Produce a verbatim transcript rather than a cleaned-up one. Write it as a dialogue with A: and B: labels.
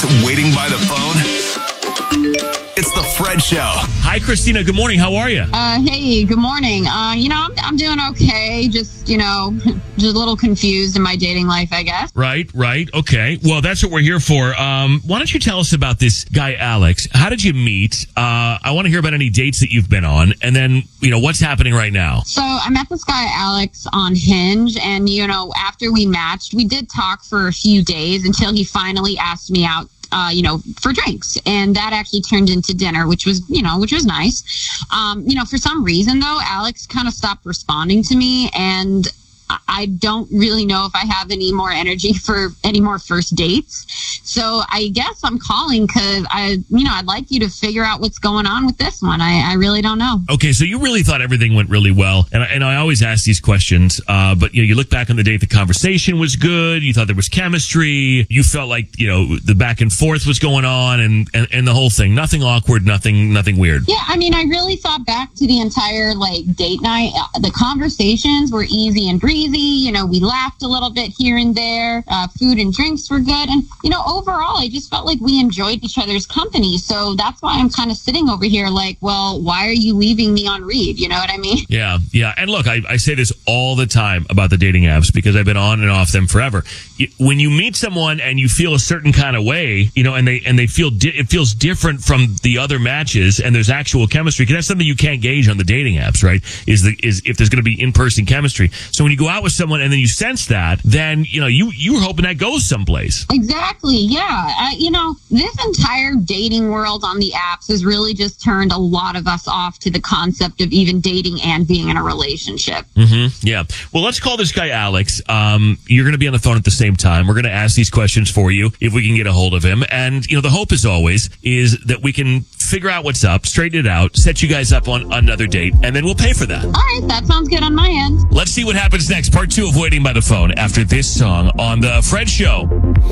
A: with Waiting by the Phone? It's the Fred Show.
B: Hi, Christina. Good morning. How are you?
C: Uh, hey, good morning. Uh, you know, I'm, I'm doing okay. Just, you know, just a little confused in my dating life, I guess.
B: Right, right. Okay. Well, that's what we're here for. Um, why don't you tell us about this guy, Alex? How did you meet? Uh, I want to hear about any dates that you've been on. And then, you know, what's happening right now?
C: So I met this guy, Alex, on Hinge. And, you know, after we matched, we did talk for a few days until he finally asked me out. Uh, you know, for drinks. And that actually turned into dinner, which was, you know, which was nice. Um, you know, for some reason, though, Alex kind of stopped responding to me. And I don't really know if I have any more energy for any more first dates. So I guess I'm calling because I, you know, I'd like you to figure out what's going on with this one. I, I really don't know.
B: Okay, so you really thought everything went really well. And, I- and I always ask these questions, uh, but, you know, you look back on the date, the conversation was good. You thought there was chemistry. You felt like, you know, the back and forth was going on and, and, and the whole thing. Nothing awkward, nothing, nothing weird.
C: Yeah, I mean, I really thought back to the entire, like, date night. Uh, the conversations were easy and breezy. You know, we laughed a little bit here and there. Uh, food and drinks were good. And, you know, overall, I just felt like we enjoyed each other's company. So that's why I'm kind of sitting over here like, well, why are you leaving me on read? You know what I mean?
B: Yeah, yeah. And look, I, I say this all the time about the dating apps because I've been on and off them forever. When you meet someone and you feel a certain kind of way, you know, and they and they feel di- it feels different from the other matches, and there's actual chemistry, because that's something you can't gauge on the dating apps, right? Is the is if there's going to be in-person chemistry. So when you go out with someone and then you sense that, then, you know, you you were hoping that goes someplace.
C: Exactly. Yeah. I, you know, this entire dating world on the apps has really just turned a lot of us off to the concept of even dating and being in a relationship.
B: Mm-hmm. Yeah. Well, let's call this guy Alex. Um, you're going to be on the phone at the same time. We're going to ask these questions for you if we can get a hold of him. And, you know, the hope, as always, is that we can figure out what's up, straighten it out, set you guys up on another date, and then we'll pay for that.
C: All right. That sounds good on my end.
B: Let's see what happens next. Part two of Waiting by the Phone after this song on The Fred Show.